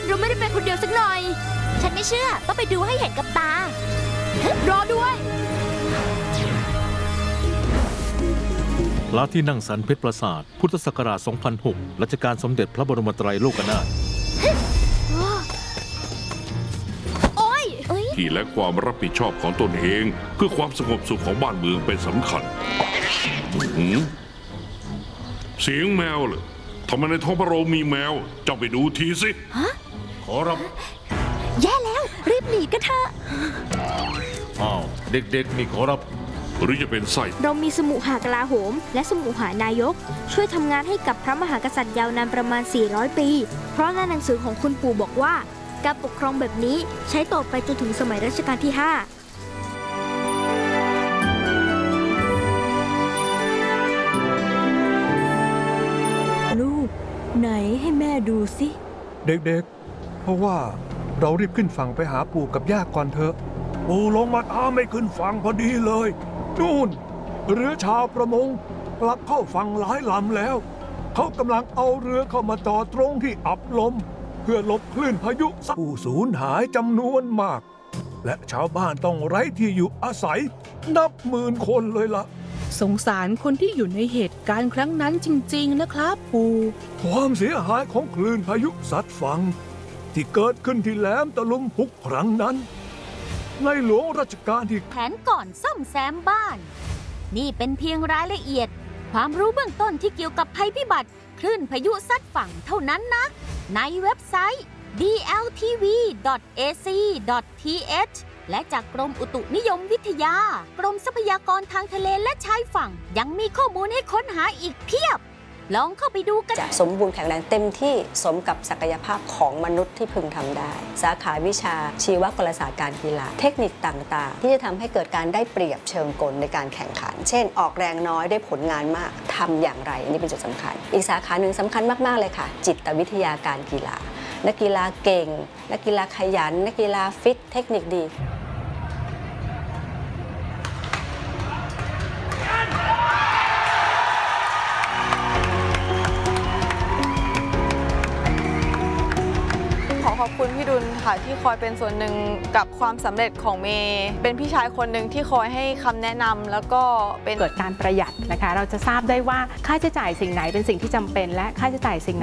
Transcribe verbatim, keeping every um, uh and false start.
เราไม่ได้เป็นคนเดียวสักหน่อยฉันไม่เชื่อต้องไปดูให้เห็นกับตารอด้วยพระที่นั่งสันเพชรปราสาทพุทธศักราช สองพันหก รัชกาลสมเด็จพระบรมไตรโลกนาถที่และความรับผิดชอบของตนเองเพื่อความสงบสุขของบ้านเมืองเป็นสำคัญเสียงแมวเหรอทำไมในท้องพระโรงมีแมวเจ้าไปดูทีสิขอรับแย่แล้วรีบหนีกันเถอะอ้าวเด็กๆนี่ขอรับหรือจะเป็นไส้เรามีสมุหากลาโหมและสมุหานายกช่วยทำงานให้กับพระมหากษัตริย์ยาวนานประมาณสี่ร้อยปีเพราะในหนังสือของคุณปู่บอกว่าการปกครองแบบนี้ใช้ต่อไปจนถึงสมัยรัชกาลที่ห้าลูกไหนให้แม่ดูสิเด็กๆเพราะว่าเรารีบขึ้นฝั่งไปหาปู่กับย่าก่อนเถอะปู่ลงมาตามไม่ขึ้นฝั่งพอดีเลยนู่นเรือชาวประมงกลับเข้าฝั่งหลายลำแล้วเขากำลังเอาเรือเข้ามาจอดตรงที่อับลมเพื่อหลบคลื่นพายุผู้สูญหายจำนวนมากและชาวบ้านต้องไร้ที่อยู่อาศัยนับหมื่นคนเลยล่ะสงสารคนที่อยู่ในเหตุการณ์ครั้งนั้นจริงๆนะครับปู่ความเสียหายของคลื่นพายุซัดฝั่งที่เกิดขึ้นที่แหลมตะลุมพุกครั้งนั้นในหลวงรัชกาลที่แผนก่อนซ่อมแซมบ้านนี่เป็นเพียงรายละเอียดความรู้เบื้องต้นที่เกี่ยวกับภัยพิบัติคลื่นพายุซัดฝั่งเท่านั้นนะในเว็บไซต์ ดี แอล ที วี ดอท เอ ซี ดอท ที เอช และจากกรมอุตุนิยมวิทยากรมทรัพยากรทางทะเลและชายฝั่งยังมีข้อมูลให้ค้นหาอีกเพียบลองเข้าไปดูกันจะสมบูรณ์แข็งแรงเต็มที่สมกับศักยภาพของมนุษย์ที่พึงทำได้สาขาวิชาชีวกลศาสตร์การกีฬาเทคนิคต่างๆที่จะทำให้เกิดการได้เปรียบเชิงกลในการแข่งขันเช่นออกแรงน้อยได้ผลงานมากทำอย่างไรนี่เป็นจุดสำคัญอีกสาขาหนึ่งสำคัญมากๆเลยค่ะจิตวิทยาการกีฬานักกีฬาเก่งนักกีฬาขยันนักกีฬาฟิตเทคนิคดีขอบคุณพี่ดุลค่ะที่คอยเป็นส่วนหนึ่งกับความสำเร็จของเมย์เป็นพี่ชายคนหนึ่งที่คอยให้คำแนะนำแล้วก็เป็นเกิดการประหยัดนะคะเราจะทราบได้ว่าค่าใช้จ่ายสิ่งไหนเป็นสิ่งที่จำเป็นและค่าใช้จ่ายสิ่งไหน